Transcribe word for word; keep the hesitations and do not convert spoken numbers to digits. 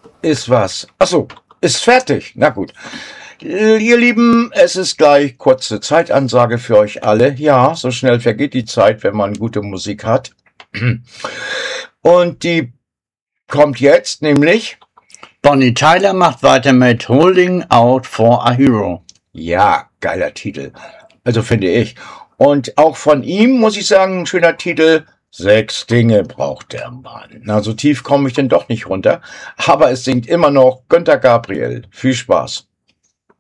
Ist was? Ach so, ist fertig. Na gut. Äh, Ihr Lieben, es ist gleich kurze Zeitansage für euch alle. Ja, so schnell vergeht die Zeit, wenn man gute Musik hat. Und die kommt jetzt, nämlich... Bonnie Tyler macht weiter mit Holding Out for a Hero. Ja, geiler Titel. Also finde ich. Und auch von ihm muss ich sagen, ein schöner Titel. Sechs Dinge braucht der Mann. Na, so tief komme ich denn doch nicht runter. Aber es singt immer noch Günter Gabriel. Viel Spaß.